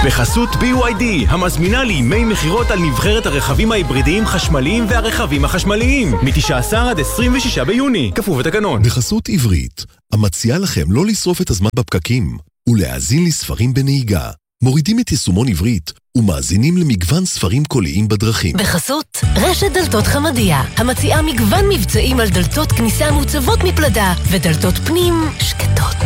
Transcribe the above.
בחסות BYD, המזמינה לימי מחירות על נבחרת הרכבים ההיברידיים חשמליים והרכבים החשמליים, מ-19 עד 26 ביוני, כפוף לתקנון. בחסות עברית, המציעה לכם לא לשרוף את הזמן בפקקים, ולהאזין לספרים בנהיגה. מורידים את יישומון עברית ומאזינים למגוון ספרים קוליים בדרכים. בחסות רשת דלתות חמדיה, המציעה מגוון מבצעים על דלתות כניסה מוצבות מפלדה ודלתות פנים שקטות.